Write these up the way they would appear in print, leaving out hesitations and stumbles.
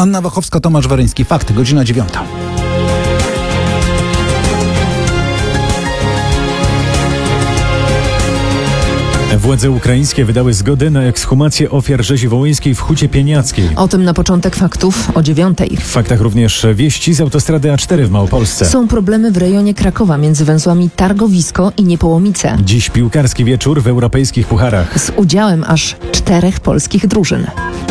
Anna Wachowska, Tomasz Weryński. Fakty, godzina 9. Władze ukraińskie wydały zgodę na ekshumację ofiar rzezi wołyńskiej w Hucie Pieniackiej. O tym na początek faktów o 9. W faktach również wieści z autostrady A4 w Małopolsce. Są problemy w rejonie Krakowa między węzłami Targowisko i Niepołomice. Dziś piłkarski wieczór w europejskich pucharach. Z udziałem aż 4 polskich drużyn.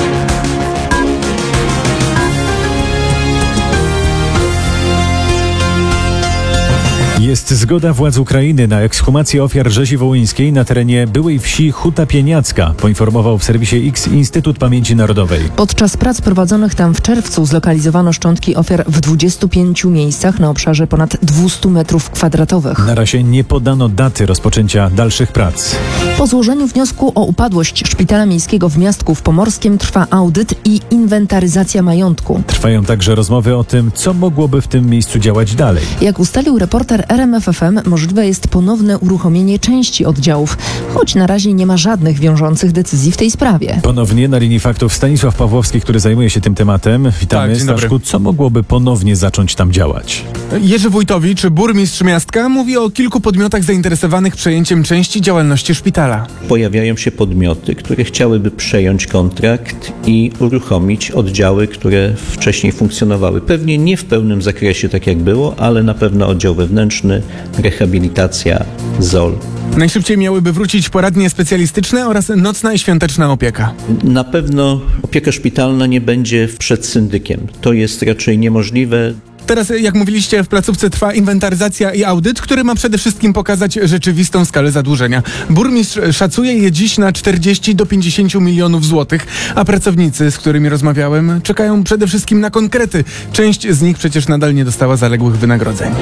Jest zgoda władz Ukrainy na ekshumację ofiar rzezi wołyńskiej na terenie byłej wsi Huta Pieniacka, poinformował w serwisie X Instytut Pamięci Narodowej. Podczas prac prowadzonych tam w czerwcu zlokalizowano szczątki ofiar w 25 miejscach na obszarze ponad 200 m2. Na razie nie podano daty rozpoczęcia dalszych prac. Po złożeniu wniosku o upadłość Szpitala Miejskiego w Miastku w Pomorskiem trwa audyt i inwentaryzacja majątku. Trwają także rozmowy o tym, co mogłoby w tym miejscu działać dalej. Jak ustalił reporter RMF FM, możliwe jest ponowne uruchomienie części oddziałów, choć na razie nie ma żadnych wiążących decyzji w tej sprawie. Ponownie na linii faktów Stanisław Pawłowski, który zajmuje się tym tematem. Witamy, dzień Staszku. dobry. Co mogłoby ponownie zacząć tam działać? Jerzy Wójtowicz, burmistrz miastka, mówi o kilku podmiotach zainteresowanych przejęciem części działalności szpitala. Pojawiają się podmioty, które chciałyby przejąć kontrakt i uruchomić oddziały, które wcześniej funkcjonowały. Pewnie nie w pełnym zakresie, tak jak było, ale na pewno oddział wewnętrzny, rehabilitacja, ZOL. Najszybciej miałyby wrócić poradnie specjalistyczne oraz nocna i świąteczna opieka. Na pewno opieka szpitalna nie będzie przed syndykiem. To jest raczej niemożliwe. Teraz, jak mówiliście, w placówce trwa inwentaryzacja i audyt, który ma przede wszystkim pokazać rzeczywistą skalę zadłużenia. Burmistrz szacuje je dziś na 40 do 50 milionów złotych, a pracownicy, z którymi rozmawiałem, czekają przede wszystkim na konkrety. Część z nich przecież nadal nie dostała zaległych wynagrodzeń.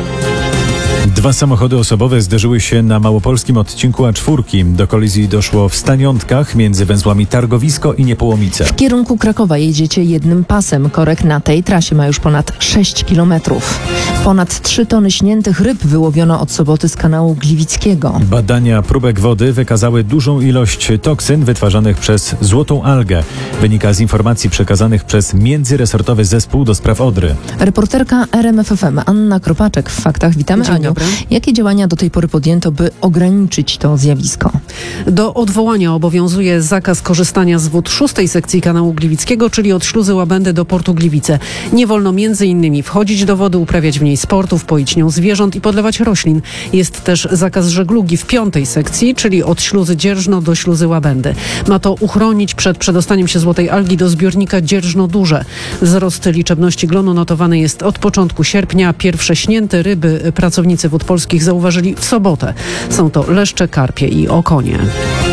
2 samochody osobowe zderzyły się na małopolskim odcinku A4. Do kolizji doszło w Staniątkach między węzłami Targowisko i Niepołomice. W kierunku Krakowa jedziecie jednym pasem. Korek na tej trasie ma już ponad 6 kilometrów. Ponad 3 tony śniętych ryb wyłowiono od soboty z kanału Gliwickiego. Badania próbek wody wykazały dużą ilość toksyn wytwarzanych przez złotą algę. Wynika z informacji przekazanych przez międzyresortowy zespół do spraw Odry. Reporterka RMF FM Anna Kropaczek w Faktach. Witamy, Dzień Aniu. dobry. Jakie działania do tej pory podjęto, by ograniczyć to zjawisko? Do odwołania obowiązuje zakaz korzystania z wód 6. sekcji kanału Gliwickiego, czyli od śluzy Łabędy do portu Gliwice. Nie wolno m.in. wchodzić do wody, uprawiać w niej sportów, poić nią zwierząt i podlewać roślin. Jest też zakaz żeglugi w 5. sekcji, czyli od śluzy Dzierżno do śluzy Łabędy. Ma to uchronić przed przedostaniem się złotej algi do zbiornika Dzierżno-Duże. Wzrost liczebności glonu notowany jest od początku sierpnia. Pierwsze śnięte ryby pracownicy Wód Polskich zauważyli w sobotę. Są to leszcze, karpie i okonie.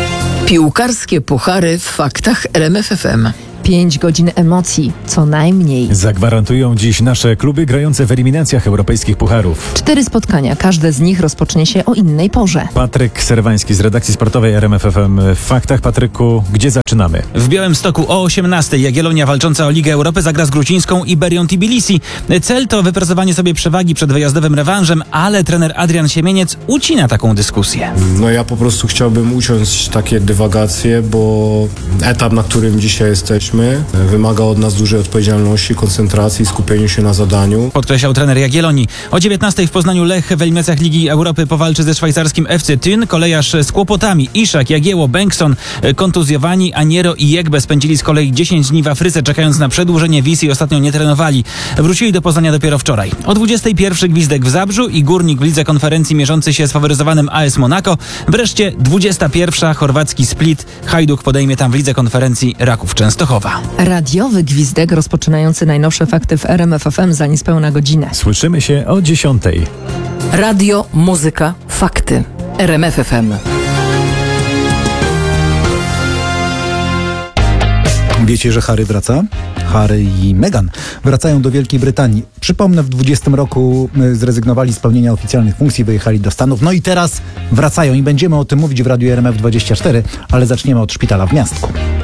Piłkarskie puchary w Faktach RMF FM. 5 godzin emocji, co najmniej. Zagwarantują dziś nasze kluby grające w eliminacjach europejskich pucharów. 4 spotkania, każde z nich rozpocznie się o innej porze. Patryk Serwański z redakcji sportowej RMF FM w Faktach. Patryku, gdzie zaczynamy? W Białymstoku o 18:00 Jagiellonia walcząca o Ligę Europy zagra z gruzińską Iberią Tbilisi. Cel to wypracowanie sobie przewagi przed wyjazdowym rewanżem, ale trener Adrian Siemieniec ucina taką dyskusję. No ja po prostu chciałbym uciąć takie dywagacje, bo etap, na którym dzisiaj jesteśmy, wymaga od nas dużej odpowiedzialności, koncentracji, skupieniu się na zadaniu. Podkreślał trener Jagiellonii. O 19:00 w Poznaniu Lech w eliminacjach Ligi Europy powalczy ze szwajcarskim FC Thun. Kolejarz z kłopotami. Iszak, Jagiełło, Bengtson kontuzjowani, Aniero i Jegbe spędzili z kolei 10 dni w Afryce, czekając na przedłużenie wiz i ostatnio nie trenowali. Wrócili do Poznania dopiero wczoraj. O 21:00 Gwizdek w Zabrzu i Górnik w lidze konferencji mierzący się z faworyzowanym AS Monaco. Wreszcie 21:00 chorwacki Split. Hajduk podejmie tam w lidze konferencji Raków Częstochowa. Radiowy gwizdek rozpoczynający najnowsze fakty w RMF FM za niespełna godzinę. Słyszymy się o 10:00. Radio, muzyka, fakty. RMF FM. Wiecie, że Harry wraca? Harry i Meghan wracają do Wielkiej Brytanii. Przypomnę, w 2020 roku zrezygnowali z pełnienia oficjalnych funkcji, wyjechali do Stanów. No i teraz wracają i będziemy o tym mówić w Radiu RMF 24, ale zaczniemy od szpitala w Miastku.